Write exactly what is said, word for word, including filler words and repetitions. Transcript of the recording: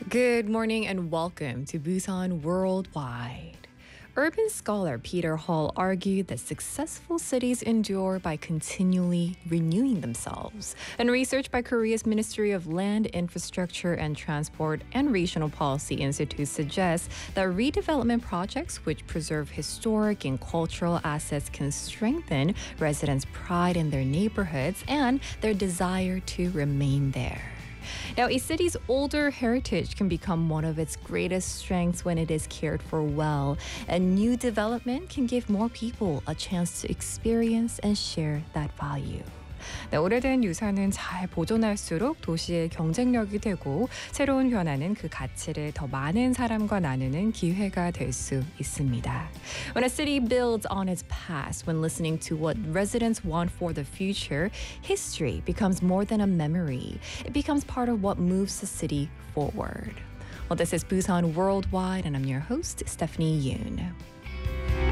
Good morning and welcome to Busan Worldwide. Urban scholar Peter Hall argued that successful cities endure by continually renewing themselves. And research by Korea's Ministry of Land, Infrastructure and Transport and Regional Policy Institute suggests that redevelopment projects which preserve historic and cultural assets can strengthen residents' pride in their neighborhoods and their desire to remain there. Now, a city's older heritage can become one of its greatest strengths when it is cared for well, and new development can give more people a chance to experience and share that value. 네, 오래된 유산은 잘 보존할수록 도시의 경쟁력이 되고 새로운 변화는 그 가치를 더 많은 사람과 나누는 기회가 될 수 있습니다. When a city builds on its past, when listening to what residents want for the future, history becomes more than a memory. It becomes part of what moves the city forward. Well, this is Busan Worldwide, and I'm your host, Stephanie Yoon.